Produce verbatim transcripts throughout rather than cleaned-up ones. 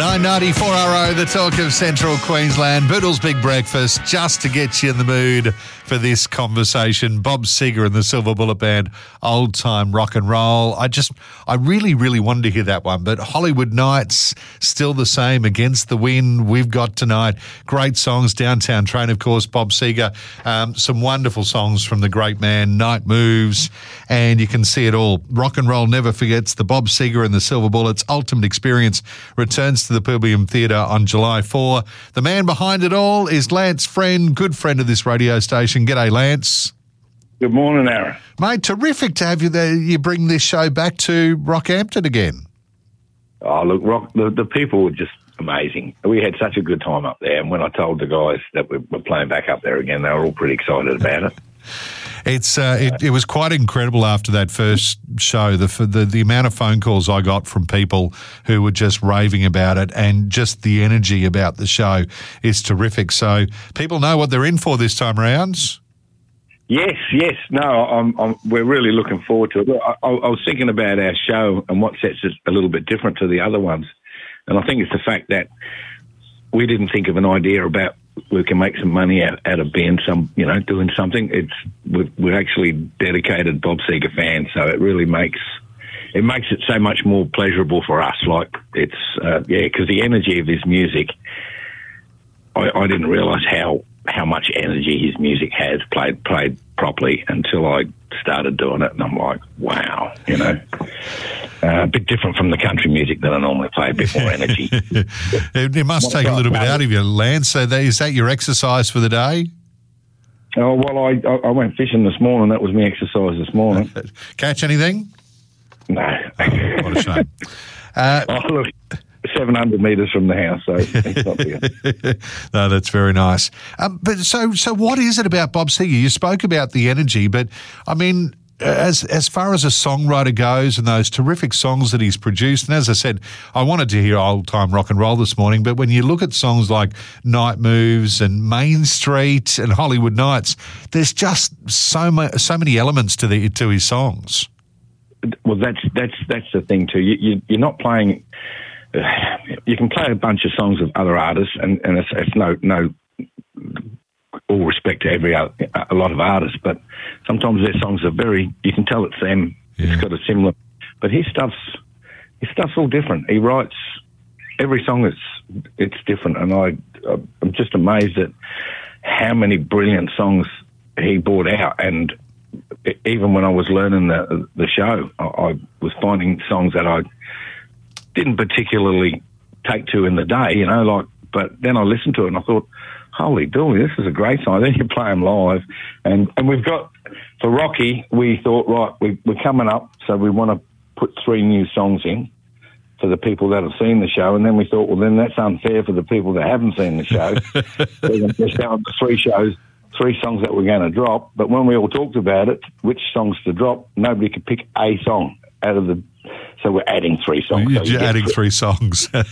nine ninety-four R O, the talk of Central Queensland. Boodle's Big Breakfast, just to get you in the mood for this conversation. Bob Seger and the Silver Bullet Band, Old Time Rock and Roll. I just, I really, really wanted to hear that one, but Hollywood Nights, still the same, Against the Wind, We've Got Tonight. Great songs, Downtown Train, of course, Bob Seger. Um, some wonderful songs from the great man, Night Moves, and you can see it all. Rock and roll never forgets. The Bob Seger and the Silver Bullets Ultimate Experience returns to the Pilbeam Theatre on July fourth. The man behind it all is Lance Friend, good friend of this radio station. G'day, Lance. Good morning, Aaron. Mate, terrific to have you there. You bring this show back to Rockhampton again. Oh, look, rock, the, the people were just amazing. We had such a good time up there, and when I told the guys that we were playing back up there again, they were all pretty excited about it. It's uh, it, it was quite incredible after that first show, the, the the amount of phone calls I got from people who were just raving about it, and just the energy about the show is terrific. So people know what they're in for this time around. Yes, yes. No, I'm, I'm, we're really looking forward to it. I, I, I was thinking about our show and what sets it a little bit different to the other ones, and I think it's the fact that we didn't think of an idea about we can make some money out, out of being some, you know, doing something. It's we're, we're actually dedicated Bob Seger fans, so it really makes it makes it so much more pleasurable for us. Like it's uh, yeah, because the energy of his music, I, I didn't realise how how much energy his music has played played properly until I started doing it, and I'm like, wow, you know. Uh, a bit different from the country music that I normally play, a bit more energy. it, it must take a little bit out of you, Lance. So that, is that your exercise for the day? Oh, well, I, I, I went fishing this morning. That was my exercise this morning. Catch anything? No. Oh, what a shame. Uh, oh, look, seven hundred metres from the house, so it's not big. No, that's very nice. Um, but so, so what is it about Bob Seger? You spoke about the energy, but, I mean, As as far as a songwriter goes and those terrific songs that he's produced, and as I said, I wanted to hear old-time rock and roll this morning, but when you look at songs like Night Moves and Main Street and Hollywood Nights, there's just so, ma- so many elements to the to his songs. Well, that's that's that's the thing too. You, you, you're not playing... Uh, you can play a bunch of songs of other artists, and, and it's, it's no... no all respect to every other, a lot of artists, but sometimes their songs are very, you can tell it's them. Yeah. It's got a similar, but his stuff's his stuff's all different. He writes every song is it's different, and I I'm just amazed at how many brilliant songs he brought out. And even when I was learning the the show, I, I was finding songs that I didn't particularly take to in the day, you know, like. But then I listened to it and I thought, holy dooly, this is a great song. Then you play them live. And, and we've got, for Rocky, we thought, right, we, we're coming up, so we want to put three new songs in for the people that have seen the show. And then we thought, well, then that's unfair for the people that haven't seen the show. We're going to just down the three shows, three songs that we're going to drop. But when we all talked about it, which songs to drop, nobody could pick a song out of the... So we're adding three songs. You're so you adding three, three songs. uh,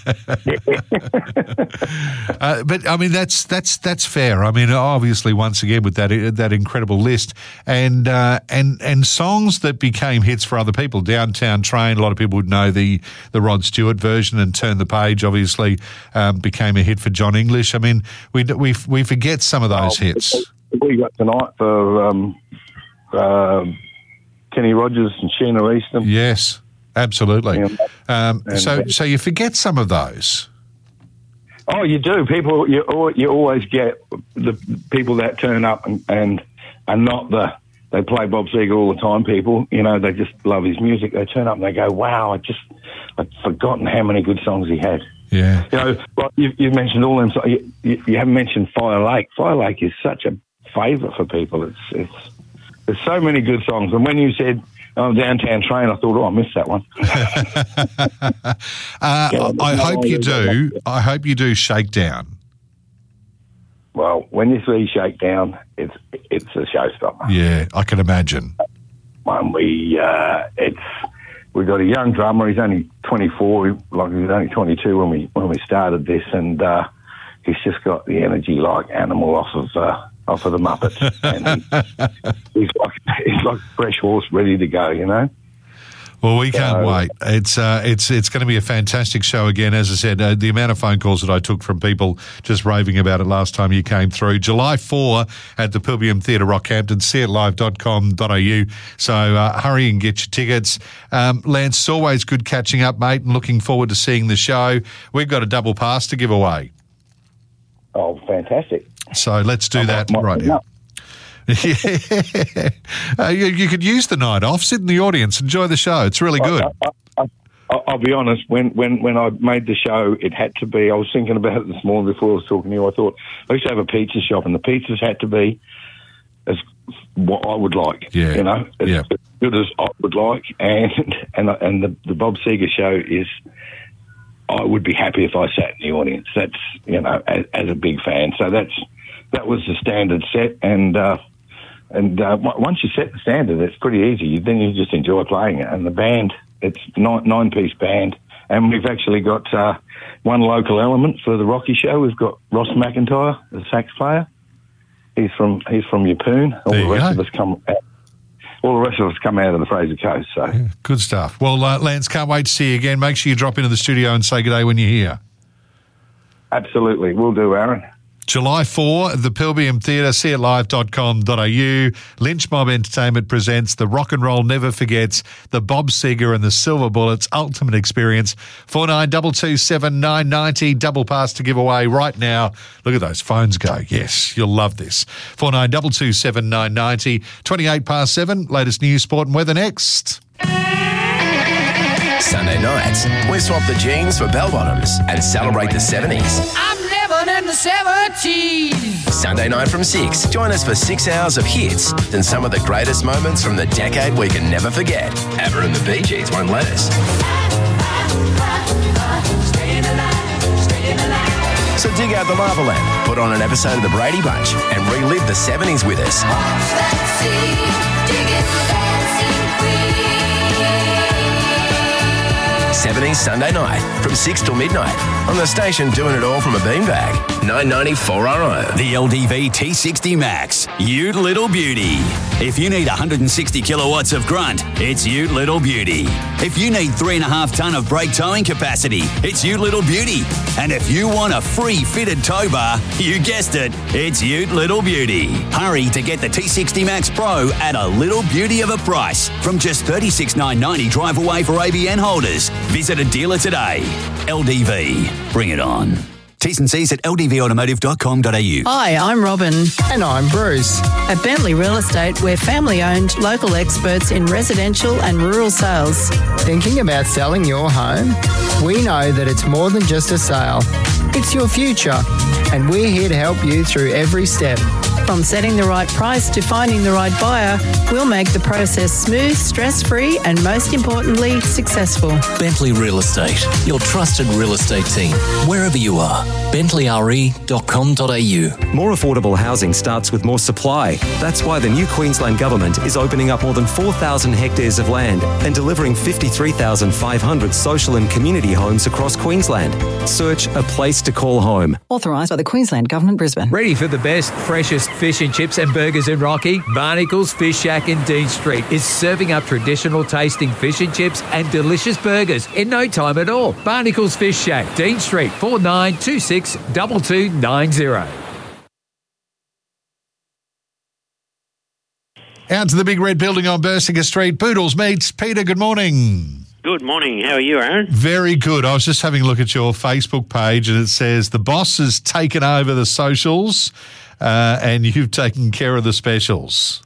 but, I mean, that's that's that's fair. I mean, obviously, once again, with that that incredible list, and uh, and and songs that became hits for other people. Downtown Train, a lot of people would know the, the Rod Stewart version, and Turn the Page, obviously, um, became a hit for John English. I mean, we we we forget some of those oh, hits. We got Tonight for um, uh, Kenny Rogers and Sheena Easton. Yes. Absolutely. Yeah. Um, and, so, uh, so you forget some of those. Oh, you do. People, you you always get the people that turn up and and are not the they play Bob Seger all the time. People, you know, they just love his music. They turn up and they go, "Wow, I just I've forgotten how many good songs he had." Yeah. You know, well, you, you've mentioned all them. You, you, you haven't mentioned Fire Lake. Fire Lake is such a favourite for people. It's it's there's so many good songs. And when you said, oh, Downtown Train, I thought, oh, I missed that one. uh, yeah, I hope you do. I hope you do Shakedown. Well, when you see Shakedown, it's it's a showstopper. Yeah, I can imagine. When we, uh, it's we got a young drummer. He's only twenty-four. Like he was only twenty-two when we when we started this, and uh, he's just got the energy like Animal off of. Uh, off of the Muppets. And he, he's like he's like a fresh horse ready to go, you know? Well, we can't So- wait. It's uh, it's it's going to be a fantastic show again. As I said, uh, the amount of phone calls that I took from people just raving about it last time you came through. July fourth at the Pilbeam Theatre, Rockhampton, see it live dot com dot a u. So uh, hurry and get your tickets. Um, Lance, it's always good catching up, mate, and looking forward to seeing the show. We've got a double pass to give away. Oh, fantastic. So let's do I that might- right might- now. Yeah. uh, you, you could use the night off, sit in the audience, enjoy the show. It's really good. I, I, I, I'll be honest, when, when, when I made the show, it had to be, I was thinking about it this morning before I was talking to you. I thought, I used to have a pizza shop, and the pizzas had to be as what I would like, Yeah. you know, as, Yeah. as good as I would like. And and and the, the Bob Seger show is, I would be happy if I sat in the audience. That's, you know, as, as a big fan. So that's that was the standard set, and uh, and uh, w- once you set the standard, it's pretty easy. Then you just enjoy playing it. And the band, it's nine nine piece band, and we've actually got uh, one local element for the Rocky show. We've got Ross McIntyre, the sax player. He's from he's from Yeppoon. All There the you rest go. of us come. All the rest of us come out of the Fraser Coast. So Good stuff. Well, uh, Lance, can't wait to see you again. Make sure you drop into the studio and say good day when you're here. absolutely, we'll do, Aaron. July fourth at the Pilbeam Theatre, see it live dot com dot a u. Lynch Mob Entertainment presents The Rock and Roll Never Forgets, the Bob Seger and the Silver Bullets Ultimate Experience. four nine two two seven nine nine zero, double pass to give away right now. Look at those phones go. Yes, you'll love this. four nine two two seven nine nine zero, twenty-eight past seven, latest news, sport and weather next. Sunday nights, we swap the jeans for bell-bottoms and celebrate the seventies. I'm living in the seventies. Sunday night from six, join us for six hours of hits and some of the greatest moments from the decade we can never forget. ABBA and the Bee Gees won't let us. So dig out the Lava Lamp, put on an episode of The Brady Bunch and relive the seventies with us. seventies Sunday night from six till midnight on the station doing it all from a beanbag. nine ninety-four R O. The L D V T sixty Max, Ute Little Beauty. If you need one hundred sixty kilowatts of grunt, it's Ute Little Beauty. If you need three and a half ton of brake towing capacity, it's Ute Little Beauty. And if you want a free fitted tow bar, you guessed it, it's Ute Little Beauty. Hurry to get the T sixty Max Pro at a little beauty of a price from just thirty-six thousand nine hundred ninety dollars drive away for A B N holders. Visit a dealer today. L D V, bring it on. T's and C's at l d v automotive dot com dot a u. Hi, I'm Robin. And I'm Bruce. At Bentley Real Estate, we're family-owned, local experts in residential and rural sales. Thinking about selling your home? We know that it's more than just a sale. It's your future, and we're here to help you through every step. From setting the right price to finding the right buyer, we'll make the process smooth, stress-free, and most importantly, successful. Bentley Real Estate, your trusted real estate team, wherever you are. bentley r e dot com dot a u. More affordable housing starts with more supply. That's why the new Queensland Government is opening up more than four thousand hectares of land and delivering fifty-three thousand five hundred social and community homes across Queensland. Search a place to call home. Authorised by the Queensland Government, Brisbane. Ready for the best, freshest fish and chips and burgers in Rocky? Barnacles Fish Shack in Dean Street is serving up traditional tasting fish and chips and delicious burgers in no time at all. Barnacles Fish Shack, Dean Street, four nine two six two two nine zero. Out to the big red building on Bursinger Street. Boodles meets Peter. Good morning. Good morning. How are you, Aaron? Very good. I was just having a look at your Facebook page and it says the boss has taken over the socials uh, and you've taken care of the specials.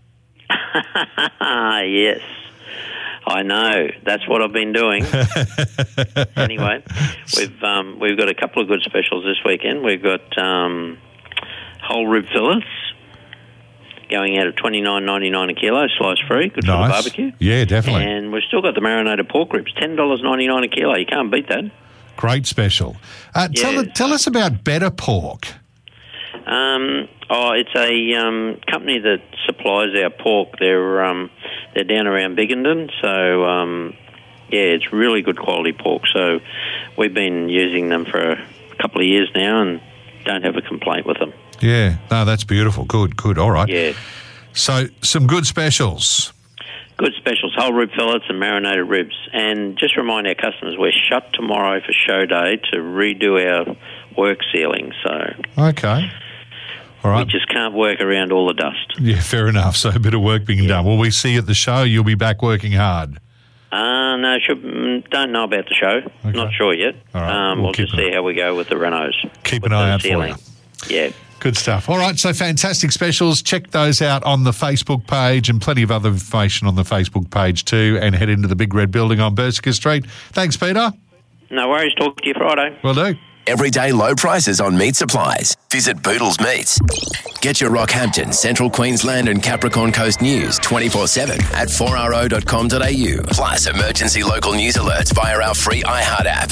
Yes. I know. That's what I've been doing. Anyway, we've um, we've got a couple of good specials this weekend. We've got um, whole rib fillets going out at twenty-nine ninety-nine a kilo, slice free, good Nice. for the barbecue. Yeah, definitely. And we've still got the marinated pork ribs, ten dollars ninety-nine a kilo. You can't beat that. Great special. Uh, tell, Yeah. tell us about Better Pork. Um, oh, it's a um, company that supplies our pork. They're um, they're down around Biggenden, so um, yeah, it's really good quality pork. So we've been using them for a couple of years now, and don't have a complaint with them. Yeah, no, that's beautiful. Good, good. All right. Yeah, So some good specials. good specials, whole rib fillets and marinated ribs. And just remind our customers we're shut tomorrow for show day to redo our work ceiling. So Okay. All right. we just can't work around all the dust. Yeah, fair enough. So a bit of work being done. Will we see you at the show? You'll be back working hard. Uh, no, should, mm, don't know about the show. Not sure yet. All right, Um, we'll we'll keep just an- see how we go with the renos. Keep with an eye the out for ceiling. you. Yeah. Good stuff. All right, so fantastic specials. Check those out on the Facebook page and plenty of other information on the Facebook page too, and head into the Big Red Building on Berserker Street. Thanks, Peter. No worries. Talk to you Friday. Will do. Everyday low prices on meat supplies. Visit Boodles Meats. Get your Rockhampton, Central Queensland and Capricorn Coast news twenty-four seven at four r o dot com dot a u. Plus emergency local news alerts via our free iHeart app.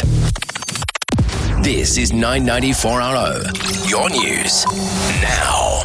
This is nine ninety four R O. Your news now.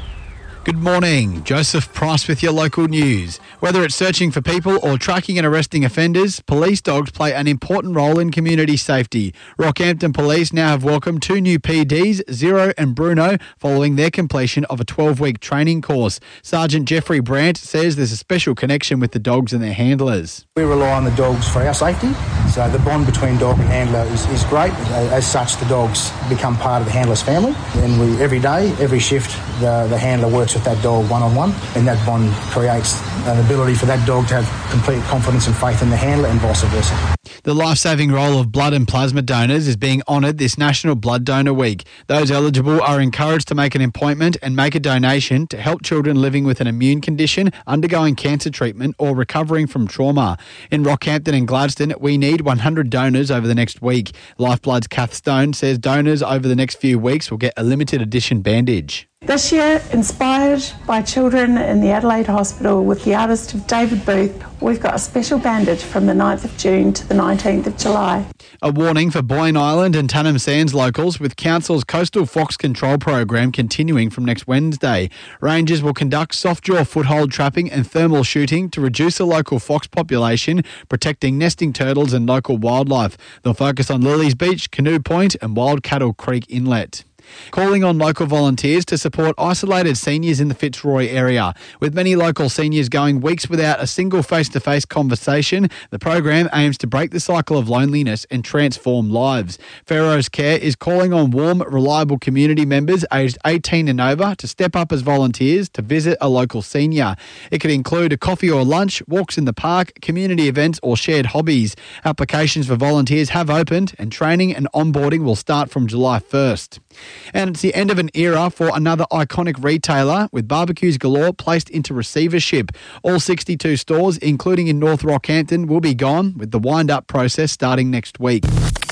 Good morning. Joseph Price with your local news. Whether it's searching for people or tracking and arresting offenders, police dogs play an important role in community safety. Rockhampton Police now have welcomed two new P Ds, Zero and Bruno, following their completion of a twelve-week training course. Sergeant Jeffrey Brandt says there's a special connection with the dogs and their handlers. We rely on the dogs for our safety, so the bond between dog and handler is, is great. As such, the dogs become part of the handler's family, and we every day, every shift, the, the handler works with that dog one-on-one, and that bond creates an ability for that dog to have complete confidence and faith in the handler and vice versa. The life-saving role of blood and plasma donors is being honoured this National Blood Donor Week. Those eligible are encouraged to make an appointment and make a donation to help children living with an immune condition, undergoing cancer treatment or recovering from trauma. In Rockhampton and Gladstone, we need one hundred donors over the next week. Lifeblood's Kath Stone says donors over the next few weeks will get a limited edition bandage. This year, inspired by children in the Adelaide Hospital with the artist of David Booth, we've got a special bandage from the ninth of June to the nineteenth of July. A warning for Boyne Island and Tunnum Sands locals, with Council's Coastal Fox Control Program continuing from next Wednesday. Rangers will conduct soft-jaw foothold trapping and thermal shooting to reduce the local fox population, protecting nesting turtles and local wildlife. They'll focus on Lilies Beach, Canoe Point and Wild Cattle Creek Inlet. Calling on local volunteers to support isolated seniors in the Fitzroy area. With many local seniors going weeks without a single face-to-face conversation, the program aims to break the cycle of loneliness and transform lives. Pharaoh's Care is calling on warm, reliable community members aged eighteen and over to step up as volunteers to visit a local senior. It could include a coffee or lunch, walks in the park, community events or shared hobbies. Applications for volunteers have opened and training and onboarding will start from July first. And it's the end of an era for another iconic retailer, with barbecues galore placed into receivership. All sixty-two stores, including in North Rockhampton, will be gone, with the wind-up process starting next week.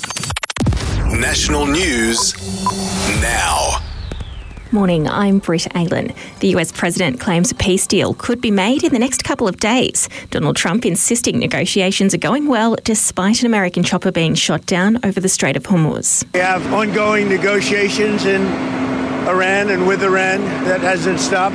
National news now. Morning, I'm Britt Aylen. The U S president claims a peace deal could be made in the next couple of days. Donald Trump insisting negotiations are going well despite an American chopper being shot down over the Strait of Hormuz. We have ongoing negotiations in Iran and with Iran that hasn't stopped.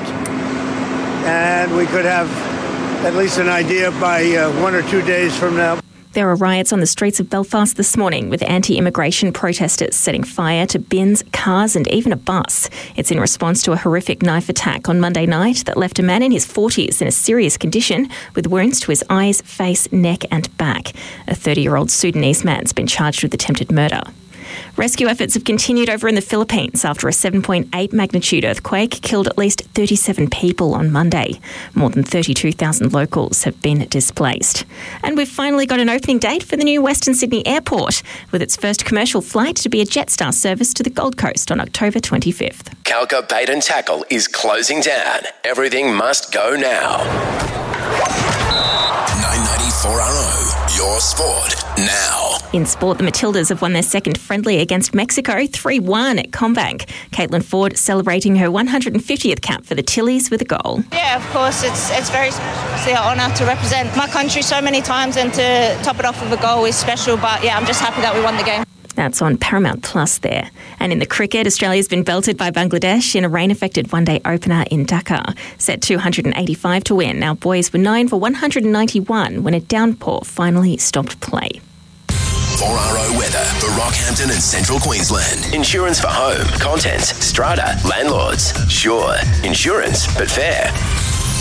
And we could have at least an idea by uh, one or two days from now. There were riots on the streets of Belfast this morning, with anti-immigration protesters setting fire to bins, cars and even a bus. It's in response to a horrific knife attack on Monday night that left a man in his forties in a serious condition with wounds to his eyes, face, neck and back. A thirty-year-old Sudanese man's been charged with attempted murder. Rescue efforts have continued over in the Philippines after a seven point eight magnitude earthquake killed at least thirty-seven people on Monday. More than thirty-two thousand locals have been displaced. And we've finally got an opening date for the new Western Sydney Airport, with its first commercial flight to be a Jetstar service to the Gold Coast on October twenty-fifth. Calca Bait and Tackle is closing down. Everything must go now. nine ninety-four R O, your sport now. In sport, the Matildas have won their second friendly against Mexico, three one at Combank. Caitlin Ford celebrating her one hundred fiftieth cap for the Tillies with a goal. Yeah, of course, it's it's very special. It's an honour to represent my country so many times, and to top it off with a goal is special. But yeah, I'm just happy that we won the game. That's on Paramount Plus there. And in the cricket, Australia's been belted by Bangladesh in a rain-affected one-day opener in Dhaka. Set two hundred eighty-five to win. Our boys were nine for one hundred ninety-one when a downpour finally stopped play. four R O weather for Rockhampton and Central Queensland. Insurance for home, contents, strata, landlords. Sure, insurance, but fair.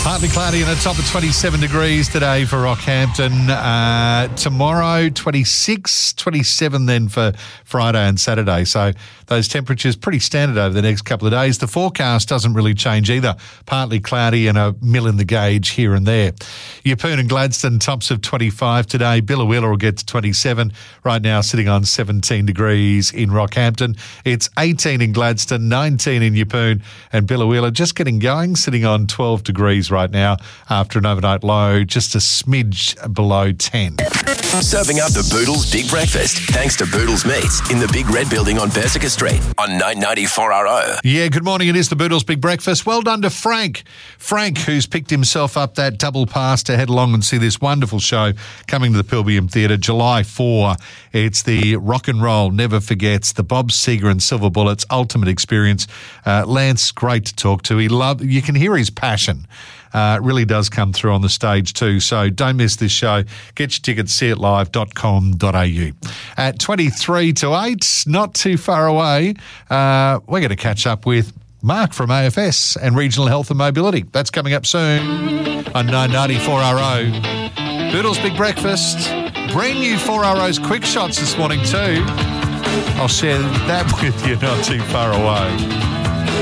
Partly cloudy and a top of twenty-seven degrees today for Rockhampton. Uh, tomorrow, twenty-six, twenty-seven then for Friday and Saturday. So those temperatures pretty standard over the next couple of days. The forecast doesn't really change either. Partly cloudy and a mill in the gauge here and there. Yeppoon and Gladstone, tops of twenty-five today. Billawheeler will get to twenty-seven. Right now sitting on seventeen degrees in Rockhampton. It's eighteen in Gladstone, nineteen in Yeppoon, and Billawheeler just getting going, sitting on twelve degrees right now after an overnight low, just a smidge below ten. Serving up the Boodles Big Breakfast, thanks to Boodles Meats in the Big Red Building on Persica Street on nine ninety-four R O. Yeah, good morning. It is the Boodles Big Breakfast. Well done to Frank. Frank, who's picked himself up that double pass to head along and see this wonderful show coming to the Pilbeam Theatre July fourth. It's the Rock and Roll Never Forgets, the Bob Seger and Silver Bullets ultimate experience. Uh, Lance, great to talk to. He love, you can hear his passion. Uh, it really does come through on the stage too. So don't miss this show. Get your tickets, see it live dot com dot a u. At twenty-three to eight, not too far away, uh, we're going to catch up with Mark from A F S and Regional Health and Mobility. That's coming up soon on nine ninety-four R O. Boodles Big Breakfast. Brand new four R O's quick shots this morning too. I'll share that with you not too far away.